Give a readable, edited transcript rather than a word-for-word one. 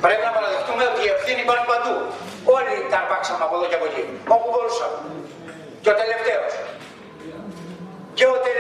Πρέπει να παραδεχτούμε ότι η ευθύνη υπάρχει παντού. Όλοι τα αρπάξαμε από εδώ και από εκεί, όπου μπορούσαμε. Και ο τελευταίος. Και ο